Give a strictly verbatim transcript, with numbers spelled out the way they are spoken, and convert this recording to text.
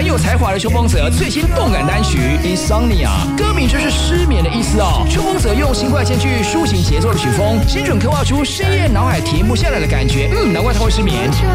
很有才华的邱锋泽最新动感单曲《Insomnia》，歌名就是失眠的意思哦。邱锋泽用轻快兼具抒情节奏的曲风，精准刻画出深夜脑海停不下来的感觉。嗯，难怪他会失眠。